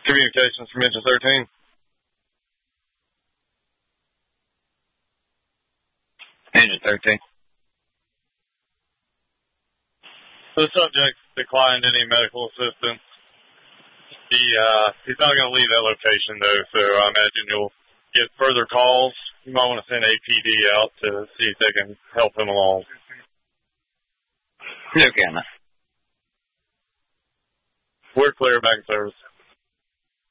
Communications from Engine 13. Engine 13. The subject declined any medical assistance. He's not going to leave that location, though, so I imagine you'll get further calls. You might want to send APD out to see if they can help him along. Okay, man. We're clear, back in service.